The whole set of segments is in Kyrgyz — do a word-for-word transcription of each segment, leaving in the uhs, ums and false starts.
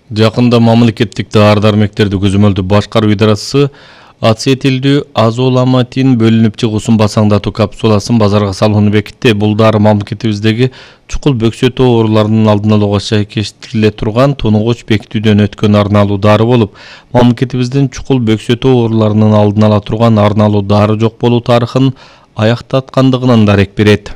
Жакында мамлекеттик дары-дармектерди көзөмөлдү башкаруу идарасы ацетилдүү азоламатин бөлүнүп чыгуусун басаңдатуу капсуласын базарга салууну бекитти. Бул дары мамлекетибиздеги чукул бөксөтүү ооруларынын алдын алууга шайкештириле турган тонугуч бекитүүдөн өткөн арналуу дары болуп, мамлекетибиздин чукул бөксөтүү ооруларынын алдын ала турган арналуу дары жок болуу тарыхын аяктаткандыгынан дарек берет.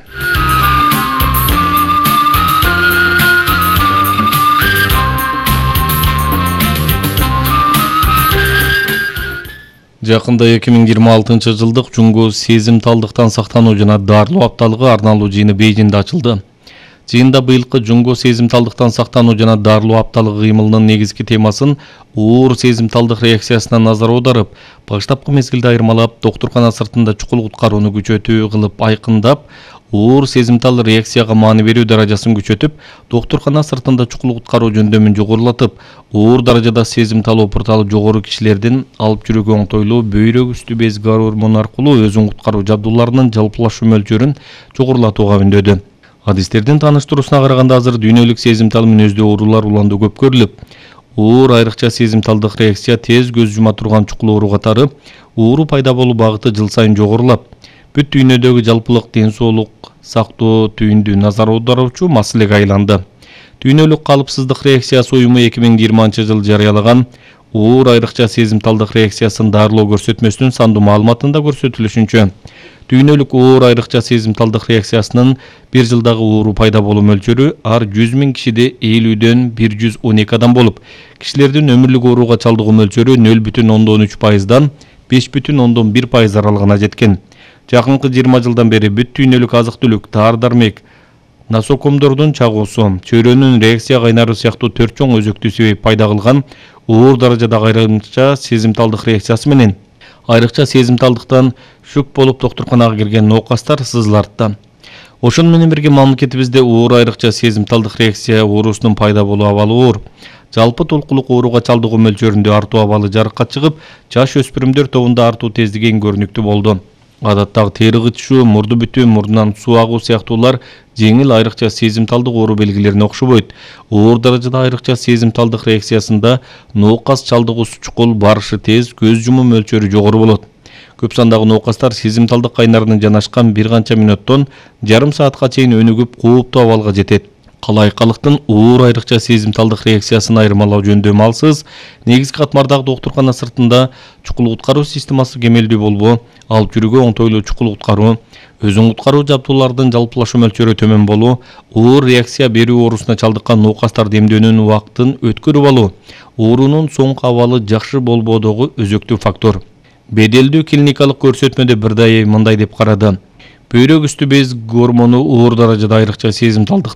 Жакында эки миң жыйырма алтынчы жылдык Жунго сезимталдыктан сактануу жана дарылоо апталыгы арналуу жыйыны Бейжиңде ачылды. Жыйында быйылкы Жунго сезимталдыктан сактануу жана дарылоо апталыгы кыймылынын негизги темасын оор сезимталдык реакциясына назар аударып, баштапкы мезгилде айырмалап, доктуркана сыртында чукул куткарууну күчөтүү кылып айкындап, оор сезимтал реакцияга маани берүү даражасын күчөтүп, доктуркана сыртында чукул куткаруу жөндөмүн жогорулатып, оор даражада сезимтал опурталы жогору кишилердин алып жүрүүгө оңтойлуу бөйрөк үстү без гормону аркылуу өзүн куткаруу жабдууларынын жалпылашуу мөлчөрүн жогорулатууга үндөдү. Адистердин тааныштыруусуна караганда азыр дүйнөлүк сезимтал мүнөздүү оорулар уланды көп көрүлүп, оор айрыкча сезимталдык реакция тез көз жума турган чукул оору катары оору пайда болуу багыты жыл сайын жогорулап, бүт дүйнөдөгү жалпылык ден соолук сактоо түйүндү назар аударуучу маселеге айланды. Дүйнөлүк калыпсыздык реакциясы уюму эки миң жыйырманчы жыл жарыялаган оор айрыкча сезимталдык реакциясын дарылоо көрсөтмөсүнүн сандуу маалыматында көрсөтүлүшүнчө, дүйнөлүк оор айрыкча сезимталдык реакциясынын бир жылдагы оору пайда болуу мөлчөрү ар жүз миң кишиде элүүдөн бир жүз он эки адам болуп, кишилердин өмүрлүк ооруга чалдыгуу мөлчөрү нөл бүтүн ондон үч пайыздан беш бүтүн ондон бир пайыз аралыгына жеткен. Жакынкы жыйырма жылдан бери бүт дүйнөлүк азык-түлүк, дары-дармек, насокомдордун чагуусу, чөйрөнүн реакцияга кайнаруу сыяктуу төрт чоң өзөктү себеп пайда кылган оор даражадагы айрыкча сезимталдык реакциясы менен айрыкча сезимталдыктан шок болуп доктурканага кирген ноокастар сызылартта. Ошону менен бирге мамлекетибизде оор айрыкча сезимталдык реакция оорусунун пайда болуу абалы оор. Жалпы толкулук ооруга чалдыгуу мөлчөрүндө артуу абалы жарыкка чыгып, жаш өспүрүмдөр тобунда артуу тездиги эң көрүнүктүү болду. Адаттагы тери кычышуу, мурду бүтүү, мурдунан суу агуу сыяктуулар жеңил айрыкча сезимталдык оору белгилерине окшобойт. Оор даражада айрыкча сезимталдык реакциясында ноокас чалдыгуусу чукул, барышы тез, көз жумуу мөлчөрү жогору болот. Көп сандагы ноокастар сезимталдык кайнарынын жанашкан бир канча мүнөттөн жарым саатка чейин өнүгүп, кооптуу абалга жетет. Калай калыктын оор айрыкча сезимталдык реакциясын айырмалоо жөнүндө малсыз, негизги катмардагы доктуркана сыртында чукул куткаруу системасы кемелдүү болбоо, алып жүрүүгө оңтойлуу чукул куткаруу, өзүн куткаруу жабдууларынын жалпылашуу мөлчөрү төмөн болуу, оор реакция берүү оорусуна чалдыккан ноокастарды эмдөөнүн убактын өткөрүп алуу, оорунун соңку абалы жакшы болбоодогу өзөктүү фактор. Беделдүү клиникалык көрсөтмөдө Бирдай мындай деп карады. Бөйрөк үстү без гормону оор даражада айрыкча сезимталдык